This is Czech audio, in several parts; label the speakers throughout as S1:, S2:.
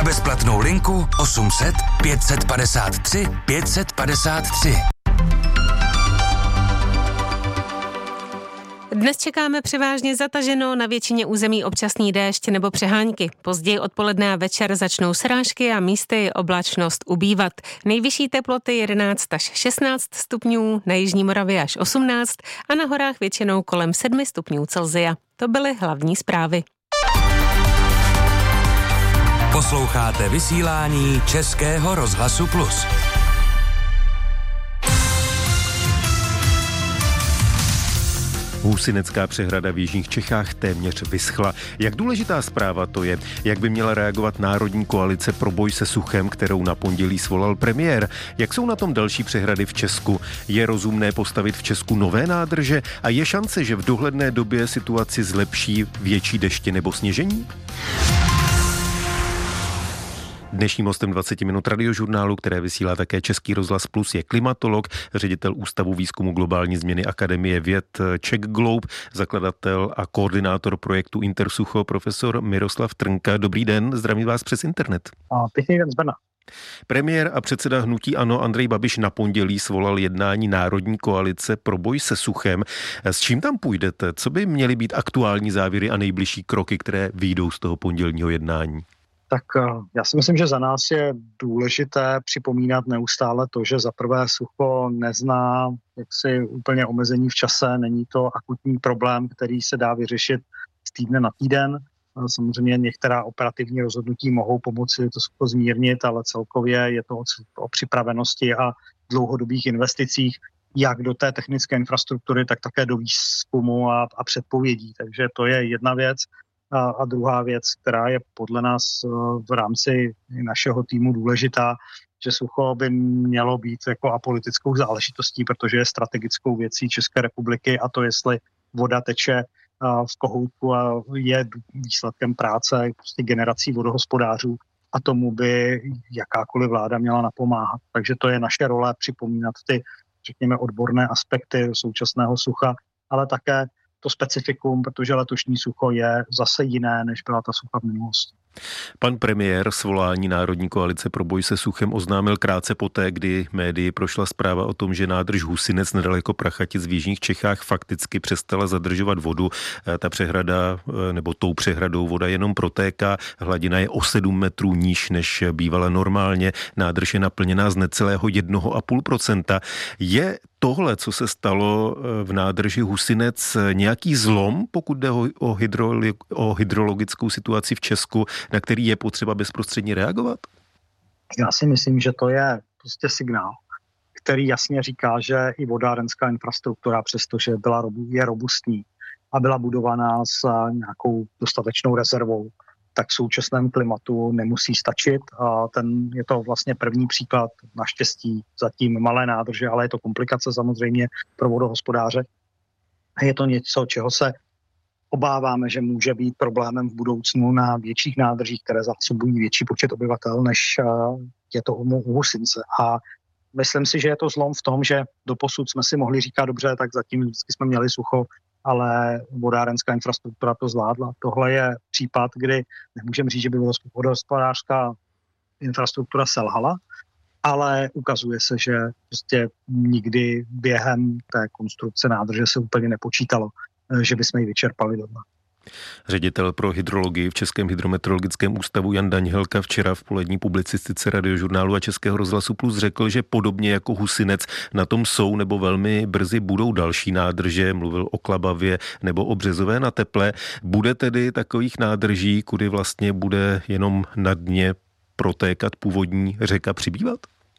S1: Na bezplatnou linku 800 553 553.
S2: Dnes čekáme převážně zataženo, na většině území občasný déšť nebo přehánky. Později odpoledne a večer začnou srážky a místy oblačnost ubývat. Nejvyšší teploty 11 až 16 stupňů, na jižní Moravě až 18 a na horách většinou kolem 7 stupňů Celsia. To byly hlavní zprávy.
S1: Posloucháte vysílání Českého rozhlasu Plus.
S3: Husinecká přehrada v jižních Čechách téměř vyschla. Jak důležitá zpráva to je? Jak by měla reagovat Národní koalice pro boj se suchem, kterou na pondělí svolal premiér? Jak jsou na tom další přehrady v Česku? Je rozumné postavit v Česku nové nádrže? A je šance, že v dohledné době situaci zlepší větší deště nebo sněžení? Dnešním hostem 20 minut radiožurnálu, které vysílá také Český rozhlas Plus, je klimatolog, ředitel Ústavu výzkumu globální změny Akademie věd Czech Globe, zakladatel a koordinátor projektu Intersucho, profesor Miroslav Trnka. Dobrý den, zdravím vás přes internet.
S4: Pěkný den z Brna.
S3: Premiér a předseda hnutí ANO Andrej Babiš na pondělí svolal jednání Národní koalice pro boj se suchem. S čím tam půjdete? Co by měly být aktuální závěry a nejbližší kroky, které vyjdou z toho pondělního jednání?
S4: Tak já si myslím, že za nás je důležité připomínat neustále to, že za prvé sucho nezná jaksi úplně omezení v čase, není to akutní problém, který se dá vyřešit z týdne na týden. Samozřejmě některá operativní rozhodnutí mohou pomoci to sucho zmírnit, ale celkově je to o připravenosti a dlouhodobých investicích, jak do té technické infrastruktury, tak také do výzkumu a předpovědí. Takže to je jedna věc. A druhá věc, která je podle nás v rámci našeho týmu důležitá, že sucho by mělo být jako apolitickou záležitostí, protože je strategickou věcí České republiky a to, jestli voda teče v kohoutku a je výsledkem práce prostě generací vodohospodářů a tomu by jakákoliv vláda měla napomáhat. Takže to je naše role připomínat ty, řekněme, odborné aspekty současného sucha, ale také to specifikum, protože letošní sucho je zase jiné, než byla ta sucha v minulosti.
S3: Pan premiér svolání Národní koalice pro boj se suchem oznámil krátce poté, kdy médii prošla zpráva o tom, že nádrž Husinec nedaleko Prachatic v jižních Čechách fakticky přestala zadržovat vodu. Ta přehrada, nebo tou přehradou voda jenom protéká, hladina je o 7 metrů níž, než bývala normálně. Nádrž je naplněná z necelého 1,5%. Je tohle, co se stalo v nádrži Husinec, nějaký zlom, pokud jde o hydrologickou situaci v Česku, na který je potřeba bezprostředně reagovat?
S4: Já si myslím, že to je prostě signál, který jasně říká, že i vodárenská infrastruktura, přestože je robustní a byla budovaná s nějakou dostatečnou rezervou, tak v současném klimatu nemusí stačit. A je to vlastně první příklad, naštěstí zatím malé nádrže, ale je to komplikace samozřejmě pro vodohospodáře. A je to něco, čeho se obáváme, že může být problémem v budoucnu na větších nádržích, které zásobují větší počet obyvatel, než je to u Husince. A myslím si, že je to zlom v tom, že doposud jsme si mohli říkat dobře, tak zatím vždycky jsme měli sucho, ale vodárenská infrastruktura to zvládla. Tohle je případ, kdy nemůžeme říct, že by vodohospodářská infrastruktura selhala, ale ukazuje se, že prostě nikdy během té konstrukce nádrže se úplně nepočítalo, že bychom ji vyčerpali doma.
S3: Ředitel pro hydrologii v Českém hydrometeorologickém ústavu Jan Daňhelka včera v polední publicistice radiožurnálu a Českého rozhlasu Plus řekl, že podobně jako Husinec na tom jsou nebo velmi brzy budou další nádrže, mluvil o Klabavě nebo o Březové na Teple. Bude tedy takových nádrží, kudy vlastně bude jenom na dně protékat původní řeka, přibývat?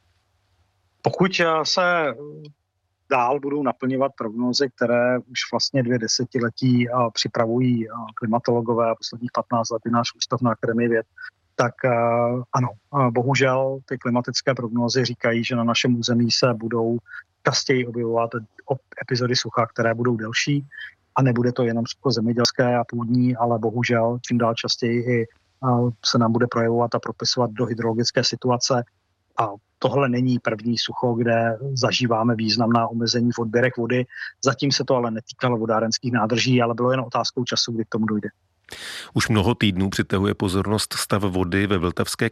S4: Pokud se dál budou naplňovat prognózy, které už vlastně 2 desetiletí připravují klimatologové a posledních 15 let i náš ústav na Akademii věd, tak ano, bohužel ty klimatické prognózy říkají, že na našem území se budou častěji objevovat epizody sucha, které budou delší a nebude to jenom sucho zemědělské a půdní, ale bohužel čím dál častěji i se nám bude projevovat a propisovat do hydrologické situace. A tohle není první sucho, kde zažíváme významná omezení v odběrech vody. Zatím se to ale netýkalo vodárenských nádrží, ale bylo jen otázkou času, kdy k tomu dojde.
S3: Už mnoho týdnů přitahuje pozornost stav vody ve Vltavské